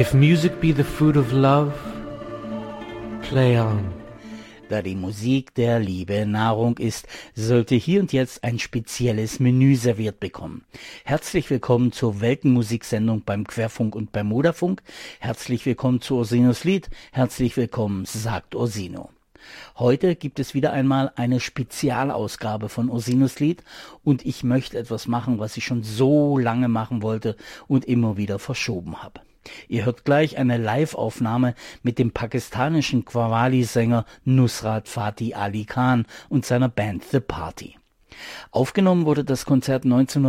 If music be the fruit of love, play on. Da die Musik der Liebe Nahrung ist, sollte hier und jetzt ein spezielles Menü serviert bekommen. Herzlich willkommen zur Weltenmusiksendung beim Querfunk und beim Moderfunk. Herzlich willkommen zu Orsinos Lied. Herzlich willkommen, sagt Orsino. Heute gibt es wieder einmal eine Spezialausgabe von Orsinos Lied und ich möchte etwas machen, was ich schon so lange machen wollte und immer wieder verschoben habe. Ihr hört gleich eine Live-Aufnahme mit dem pakistanischen Qawwali-Sänger Nusrat Fateh Ali Khan und seiner Band The Party. Aufgenommen wurde das Konzert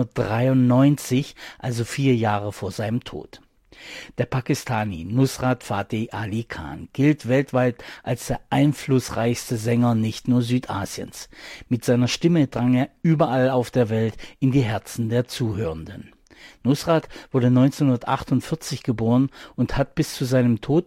1993, also 4 Jahre vor seinem Tod. Der Pakistani Nusrat Fateh Ali Khan gilt weltweit als der einflussreichste Sänger nicht nur Südasiens. Mit seiner Stimme drang er überall auf der Welt in die Herzen der Zuhörenden. Nusrat wurde 1948 geboren und hat bis zu seinem Tod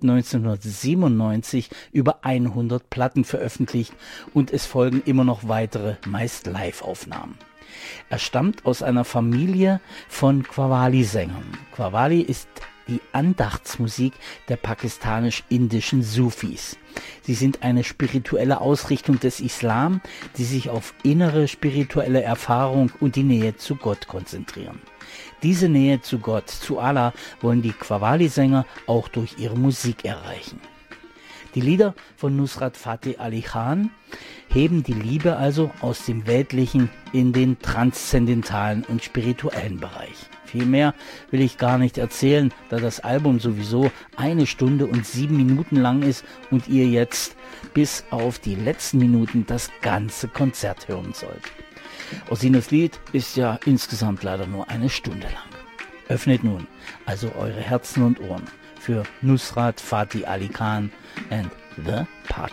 1997 über 100 Platten veröffentlicht und es folgen immer noch weitere, meist Live-Aufnahmen. Er stammt aus einer Familie von Qawwali-Sängern. Qawwali ist die Andachtsmusik der pakistanisch-indischen Sufis. Sie sind eine spirituelle Ausrichtung des Islam, die sich auf innere spirituelle Erfahrung und die Nähe zu Gott konzentrieren. Diese Nähe zu Gott, zu Allah, wollen die Qawwali-Sänger auch durch ihre Musik erreichen. Die Lieder von Nusrat Fateh Ali Khan heben die Liebe also aus dem Weltlichen in den transzendentalen und spirituellen Bereich. Viel mehr will ich gar nicht erzählen, da das Album sowieso 1 Stunde und 7 Minuten lang ist und ihr jetzt bis auf die letzten Minuten das ganze Konzert hören sollt. Orsinos Lied ist ja insgesamt leider nur 1 Stunde lang. Öffnet nun also eure Herzen und Ohren für Nusrat Fateh Ali Khan and The Party.